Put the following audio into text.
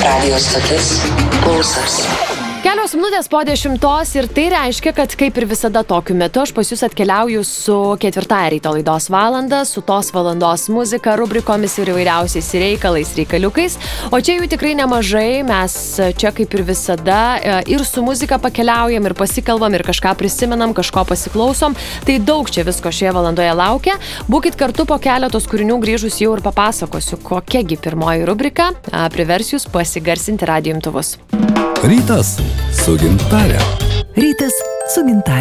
Radio stotis Pulsas. Kelios minutės po 10 ir tai reiškia, kad kaip ir visada tokiu metu aš pas jūs atkeliauju su 4 ryto laidos valanda, su tos valandos muzika, rubrikomis ir įvairiausiais reikaliukais. O čia jų tikrai nemažai, mes čia kaip ir visada ir su muzika pakeliaujam, ir pasikalbam, ir kažką prisimenam, kažko pasiklausom. Tai daug čia visko šioje valandoje laukia. Būkit kartu, po keletos kūrinių grįžus jau ir papasakosiu, kokiagi pirmoji rubrika privers jūs pasigarsinti radijo imtuvus. Rytas su Gintare. Rytas su Gintare.